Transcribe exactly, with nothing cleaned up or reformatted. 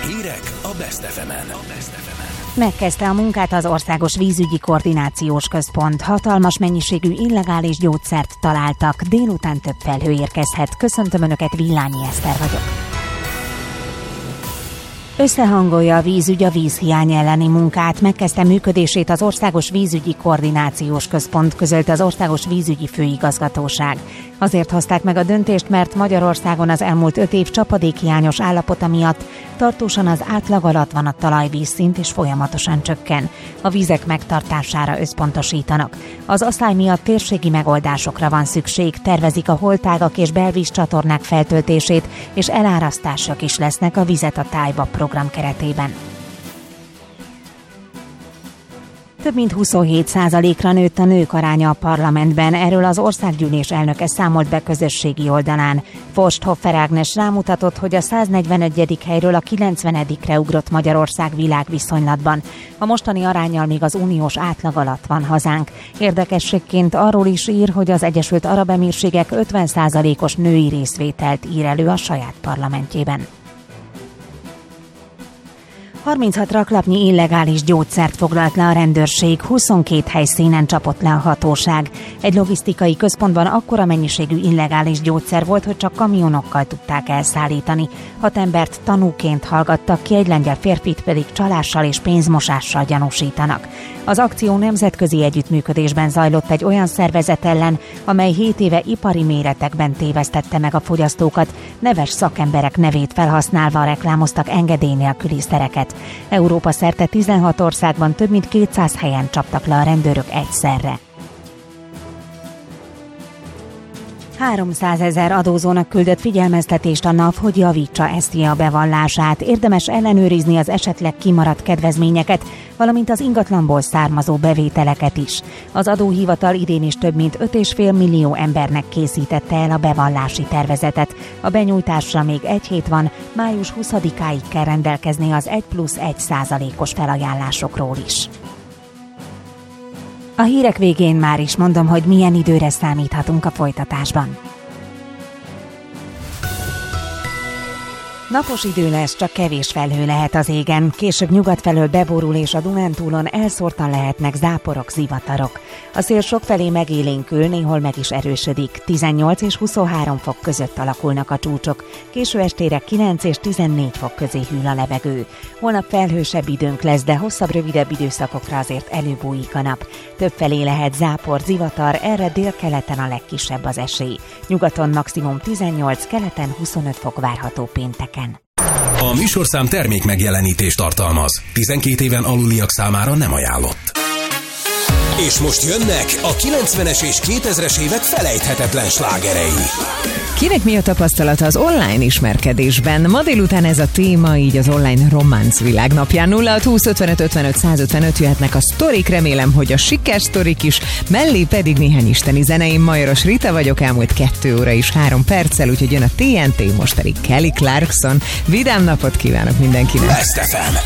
Hírek a Best ef emen. Megkezdte a munkát az Országos Vízügyi Koordinációs Központ. Hatalmas mennyiségű illegális gyógyszert találtak. Délután több felhő érkezhet. Köszöntöm Önöket, Villányi Eszter vagyok. Összehangolja a vízügy a vízhiány elleni munkát. Megkezdte működését az Országos Vízügyi Koordinációs Központ, közölte az Országos Vízügyi Főigazgatóság. Azért hozták meg a döntést, mert Magyarországon az elmúlt öt év csapadékhiányos állapota miatt tartósan az átlag alatt van a talajvízszint, és folyamatosan csökken. A vízek megtartására összpontosítanak. Az asszály miatt térségi megoldásokra van szükség, tervezik a holtágak és belvízcsatornák feltöltését, és elárasztások is lesznek a Vizet a tájba program keretében. Több mint huszonhét százalékra nőtt a nők aránya a parlamentben, erről az országgyűlés elnöke számolt be közösségi oldalán. Forsthoffer Ágnes rámutatott, hogy a száznegyvenegyedik helyről a kilencvenedikre ugrott Magyarország világviszonylatban. A mostani aránnyal még az uniós átlag alatt van hazánk. Érdekességként arról is ír, hogy az Egyesült Arab Emírségek ötven százalékos női részvételt ír elő a saját parlamentjében. harminchat raklapnyi illegális gyógyszert foglalt le a rendőrség, huszonkét helyszínen csapott le a hatóság. Egy logisztikai központban akkora mennyiségű illegális gyógyszer volt, hogy csak kamionokkal tudták elszállítani. Hat embert tanúként hallgattak ki, egy lengyel férfit pedig csalással és pénzmosással gyanúsítanak. Az akció nemzetközi együttműködésben zajlott egy olyan szervezet ellen, amely hét éve ipari méretekben tévesztette meg a fogyasztókat, neves szakemberek nevét felhasználva reklámoztak engedély nélküli szereket. Európa szerte tizenhat országban több mint kétszáz helyen csaptak le a rendőrök egyszerre. háromszázezer adózónak küldött figyelmeztetést a NAV, hogy javítsa SZIA bevallását. Érdemes ellenőrizni az esetleg kimaradt kedvezményeket, valamint az ingatlanból származó bevételeket is. Az adóhivatal idén is több mint öt egész öt millió embernek készítette el a bevallási tervezetet. A benyújtásra még egy hét van, május huszadikáig kell rendelkezni az egy plusz egy százalékos felajánlásokról is. A hírek végén már is mondom, hogy milyen időre számíthatunk a folytatásban. Napos idő lesz, csak kevés felhő lehet az égen. Később nyugat felől beborul, és a Dunántúlon elszórtan lehetnek záporok, zivatarok. A szél sokfelé megélénkül, néhol meg is erősödik. tizennyolc és huszonhárom fok között alakulnak a csúcsok. Késő estére kilenc és tizennégy fok közé hűl a levegő. Holnap felhősebb időnk lesz, de hosszabb, rövidebb időszakokra azért előbújik a nap. Többfelé lehet zápor, zivatar, erre délkeleten a legkisebb az esély. Nyugaton maximum tizennyolc, keleten huszonöt fok várható pénteken. A műsorszám termék megjelenítést tartalmaz. tizenkét éven aluliak számára nem ajánlott. És most jönnek a kilencvenes és kétezres évek felejthetetlen slágerei. Kinek mi a tapasztalata az online ismerkedésben? Ma délután ez a téma, így az online románc világnapján. nulla hat húsz ötvenöt ötvenöt százötvenöt jöhetnek a sztorik, remélem, hogy a sikersztorik is, mellé pedig néhány isteni zene. Én Majoros Rita vagyok, elmúlt kettő óra és három perccel, úgyhogy jön a té en té, most pedig Kelly Clarkson. Vidám napot kívánok mindenkinek! Best ef em.